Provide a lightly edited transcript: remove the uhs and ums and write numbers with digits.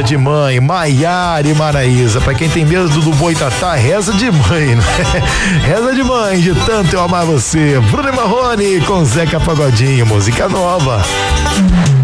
Reza de mãe, Maiara e Maraísa. Pra quem tem medo do Boitatá, reza de mãe, né? Reza de mãe, de tanto eu amar você. Bruno e Marrone com Zeca Pagodinho, música nova.